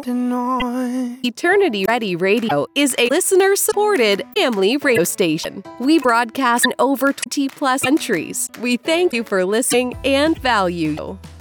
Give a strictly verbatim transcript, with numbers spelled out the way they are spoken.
holding on. Eternity Ready Radio is a listener-supported family radio station. We broadcast in over twenty plus countries. We thank you for listening and value you.